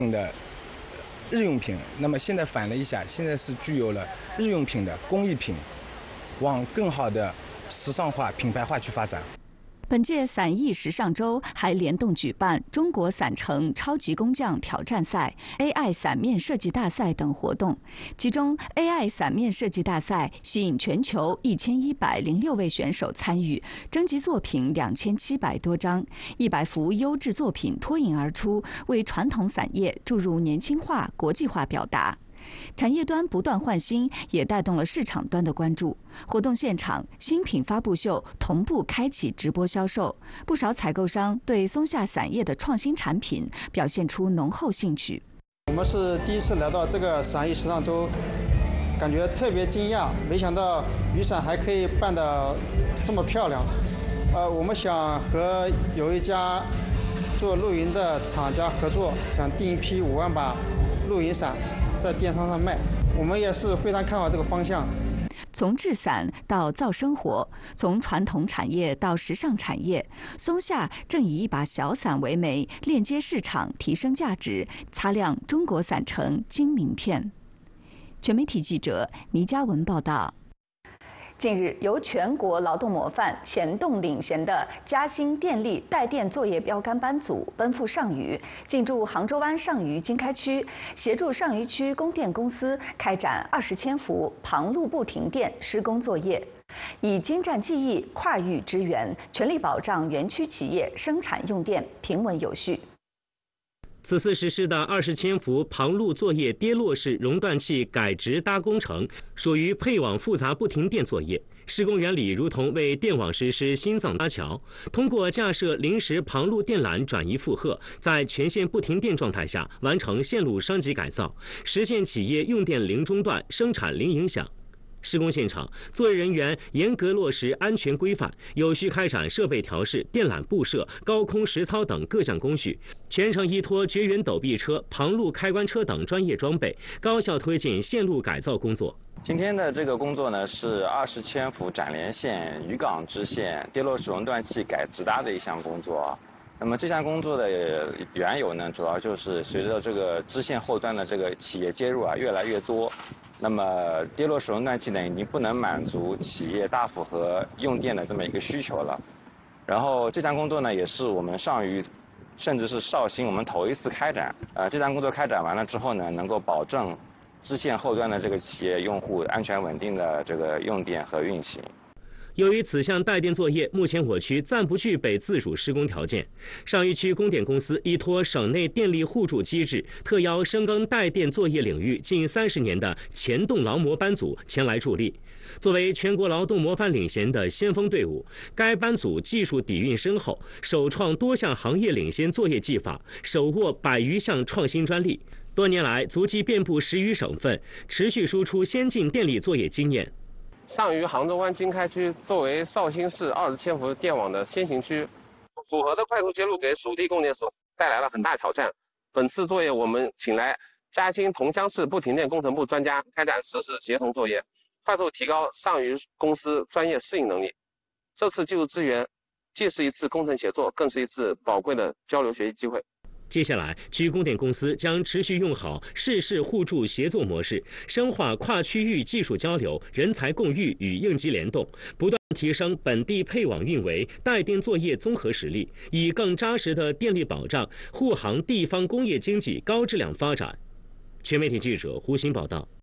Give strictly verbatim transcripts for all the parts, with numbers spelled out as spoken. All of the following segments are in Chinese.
的日用品，那么现在反了一下，现在是具有了日用品的工艺品，往更好的时尚化、品牌化去发展。 本届伞艺时尚周还联动举办中国伞城超级工匠挑战赛、A I 伞面设计大赛等活动。其中 ，A I 伞面设计大赛吸引全球一千一百零六位选手参与，征集作品两千七百多张，一百幅优质作品脱颖而出，为传统伞业注入年轻化、国际化表达。产业端不断换新，也带动了市场端的关注。活动现场，新品发布秀同步开启直播销售，不少采购商对松下伞业的创新产品表现出浓厚兴趣。 我们是第一次来到这个伞艺时尚周，感觉特别惊讶，没想到雨伞还可以办得这么漂亮。呃，我们想和有一家做露营的厂家合作，想订一批五万把露营伞。在电商上卖，我们也是非常看好这个方向。 从制伞到造生活，从传统产业到时尚产业，松下正以一把小伞为媒，链接市场，提升价值，擦亮中国伞城金名片。全媒体记者倪嘉文报道。近日，由全国劳动模范前动领衔的嘉兴电力带电作业标杆班组奔赴上虞，进驻杭州湾上虞经开区，协助上虞区供电公司开展二十千伏旁路不停电施工作业，以精湛技艺跨域支援，全力保障园区企业生产用电平稳有序。 此次实施的二十千伏旁路作业跌落式熔断器改植搭工程，属于配网复杂不停电作业。施工原理如同为电网实施心脏搭桥，通过架设临时旁路电缆转移负荷，在全线不停电状态下完成线路升级改造，实现企业用电零中断、生产零影响。施工现场，作业人员严格落实安全规范，有序开展设备调试、电缆布设、高空实操等各项工序，全程依托绝缘陡壁车、旁路开关车等专业装备，高效推进线路改造工作。 今天的这个工作呢，是二十千伏展连线渔港支线跌落式熔断器改直搭的一项工作。那么这项工作的缘由呢，主要就是随着这个支线后端的这个企业接入啊越来越多。那么跌落式熔断器呢，已经不能满足企业大负荷用电的这么一个需求了。然后这项工作呢，也是我们上虞，甚至是绍兴我们头一次开展。呃，这项工作开展完了之后呢，能够保证支线后端的这个企业用户安全稳定的这个用电和运行。 由于此项带电作业目前我区暂不具备自主施工条件，上虞区供电公司依托省内电力互助机制，特邀深耕带电作业领域近三十年的前动劳模班组前来助力。作为全国劳动模范领衔的先锋队伍，该班组技术底蕴深厚，首创多项行业领先作业技法，手握百余项创新专利，多年来足迹遍布十余省份，持续输出先进电力作业经验。 上虞杭州湾经开区作为绍兴市二十千伏电网的先行区，符合的快速接入给属地供电所带来了很大挑战。本次作业我们请来嘉兴桐乡市不停电工程部专家开展实时协同作业，快速提高上虞公司专业适应能力。这次技术支援既是一次工程协作，更是一次宝贵的交流学习机会。 接下来，区供电公司将持续用好市市互助协作模式，深化跨区域技术交流、人才共育与应急联动，不断提升本地配网运维、带电作业综合实力，以更扎实的电力保障护航地方工业经济高质量发展。全媒体记者胡鑫报道。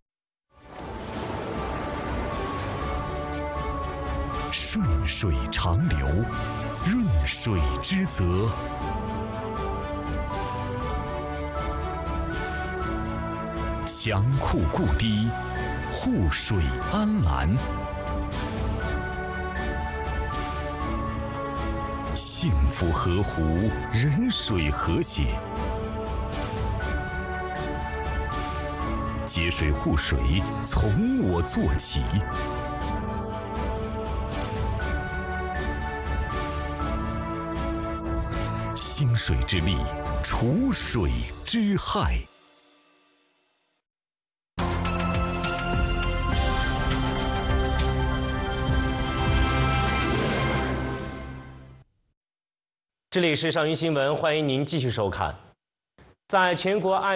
顺水长流，润水之泽。强库固堤，护水安澜。幸福河湖，人水和谐。节水护水，从我做起。兴水之力，除水之害。 这里是上虞新闻，欢迎您继续收看。在全国爱